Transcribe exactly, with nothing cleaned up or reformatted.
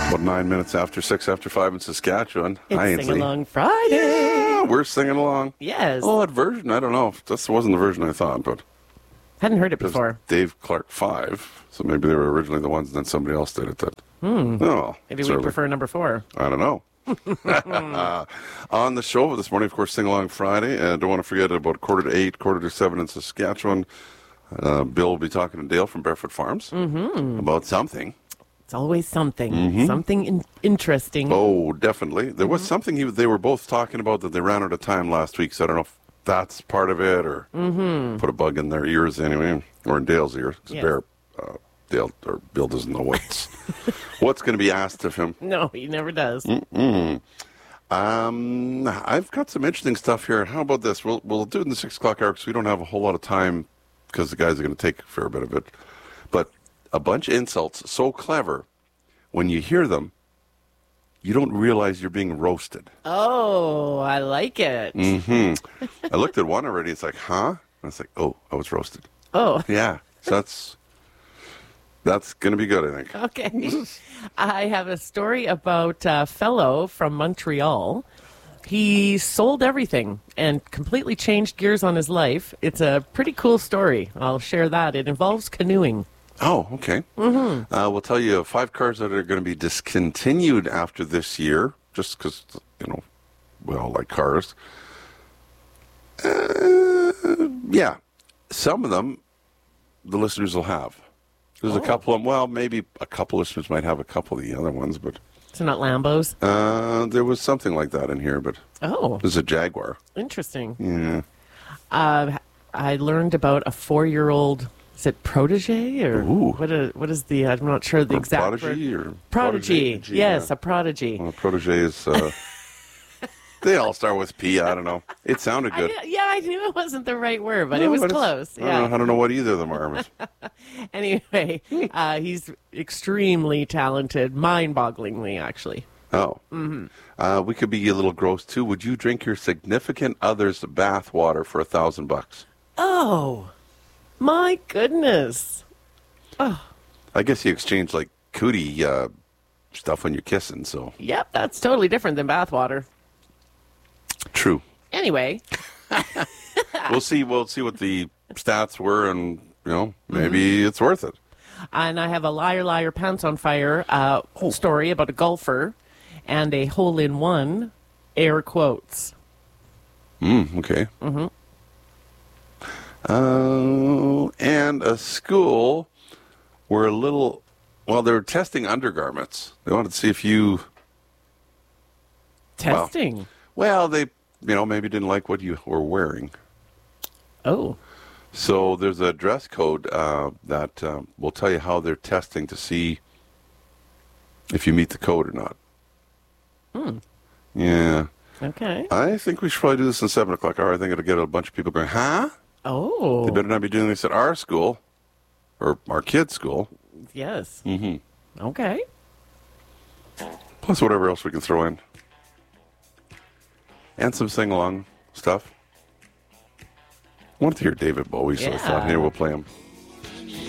About nine minutes after six after five in Saskatchewan. It's Hi, Sing Ainsley. Along Friday. Yeah, we're singing along. Yes. Oh, that version, I don't know. This wasn't the version I thought, but Hadn't heard it it was before. Dave Clark five, so maybe they were originally the ones, and then somebody else did it. That, Hmm. oh, Maybe we certainly. prefer number four. I don't know. On the show this morning, of course, Sing Along Friday. And don't want to forget about quarter to eight, quarter to seven in Saskatchewan. Uh, Bill will be talking to Dale from Barefoot Farms Mm-hmm. about something. It's always something. Mhm. Something in- interesting. Oh, definitely. There Mm-hmm. was something he, they were both talking about that they ran out of time last week, so I don't know if that's part of it or Mm-hmm. put a bug in their ears anyway, or in Dale's ear. 'Cause Yes. Bear, uh, Dale, or Bill doesn't know what's, what's going to be asked of him. No, he never does. Mm-mm. Um, I've got some interesting stuff here. How about this? We'll we'll do it in the six o'clock hour because we don't have a whole lot of time because the guys are going to take a fair bit of it. But a bunch of insults so clever, when you hear them, you don't realize you're being roasted. Oh, I like it. hmm I looked at one already. It's like, huh? And it's like, oh, I was roasted. Oh, Yeah. So that's that's going to be good, I think. okay. I have a story about a fellow from Montreal. He sold everything and completely changed gears on his life. It's a pretty cool story. I'll share that. It involves canoeing. Oh, okay. Mm-hmm. Uh, we'll tell you five cars that are going to be discontinued after this year, just because, you know, we all like cars. Uh, yeah. Some of them, the listeners will have. There's Oh. a couple of them, well, maybe a couple listeners might have a couple of the other ones, but So not Lambos. uh, there was something like that in here, but Oh, there's a Jaguar. interesting. Yeah. Uh, I learned about a four-year-old. Is it protege or Ooh. what? A, what is the? I'm not sure the Or exact prodigy word. or Prodigy. prodigy, Yes, yeah. a prodigy. Well, protege is, uh, they all start with P. I don't know. It sounded good. I, yeah, I knew it wasn't the right word, but it No, was but it's- close. I don't, know, Yeah. I don't know what either of them are. but- Anyway, uh, he's extremely talented, mind-bogglingly, actually. Oh. Mm-hmm. Uh, we could be a little gross, too. Would you drink your significant other's bath water for a thousand bucks? Oh, my goodness. I guess you exchange, like, cootie uh, stuff when you're kissing, so. Yep, that's totally different than bathwater. True. Anyway, We'll see. We'll see what the stats were, and, you know, maybe Mm-hmm. it's worth it. and I have a liar, liar, pants on fire uh, story about a golfer and a hole-in-one, air quotes. Mm, okay. Mm-hmm. Uh, and a school where a little, well, they were testing undergarments. They wanted to see if you, Testing. well, they, you know, maybe didn't like what you were wearing. Oh, So there's a dress code uh, that um, will tell you how they're testing to see if you meet the code or not. Hmm. Yeah. okay. I think we should probably do this in seven o'clock hour. I think it'll get a bunch of people going, huh? Oh, They better not be doing this at our school or our kids' school. yes. Mm-hmm. Okay. Plus whatever else we can throw in. And some sing-along stuff. I wanted to hear David Bowie, so I thought, Yeah. here, we'll play him.